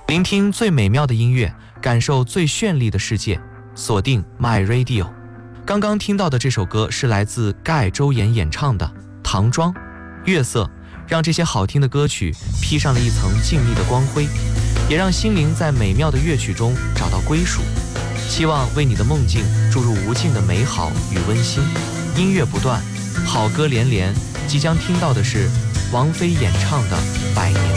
聆听最美妙的音乐，感受最绚丽的世界，锁定 My Radio。 刚刚听到的这首歌是来自盖周岩演唱的《唐庄》，月色让这些好听的歌曲披上了一层静谧的光辉，也让心灵在美妙的乐曲中找到归属。期望为你的梦境注入无尽的美好与温馨。音乐不断，好歌连连，即将听到的是王菲演唱的《百年